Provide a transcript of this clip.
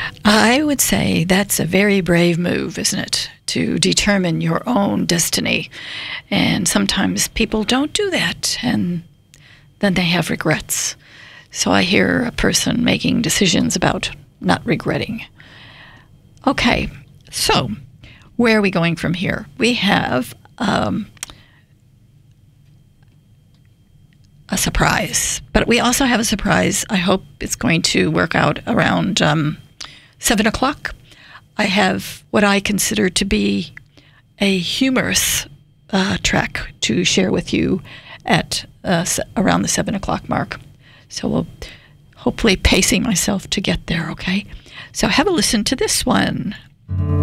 I would say that's a very brave move, isn't it? To determine your own destiny. And sometimes people don't do that, and then they have regrets. So I hear a person making decisions about not regretting. Okay, so where are we going from here? We have a surprise, but we also have a surprise. I hope it's going to work out around 7 o'clock. I have what I consider to be a humorous track to share with you at around the 7 o'clock mark. So we'll hopefully pacing myself to get there, okay? So have a listen to this one.